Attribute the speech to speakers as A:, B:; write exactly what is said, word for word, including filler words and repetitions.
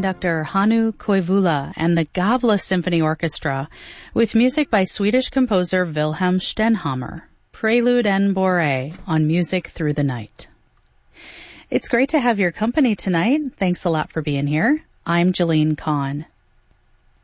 A: conductor Hannu Koivula and the Gavle Symphony Orchestra with music by Swedish composer Wilhelm Stenhammar, Prelude en Boree on Music Through the Night. It's great to have your company tonight. Thanks a lot for being here. I'm Jeline Kahn.